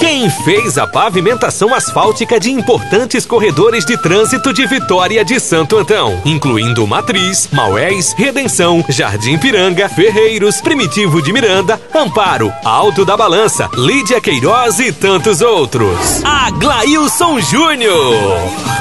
Quem fez a pavimentação asfáltica de importantes corredores de trânsito de Vitória de Santo Antão, incluindo Matriz, Maués, Redenção, Jardim Piranga, Ferreiros, Primitivo de Miranda, Amparo, Alto da Balança, Lídia Queiroz e tantos outros. Aglailson Júnior.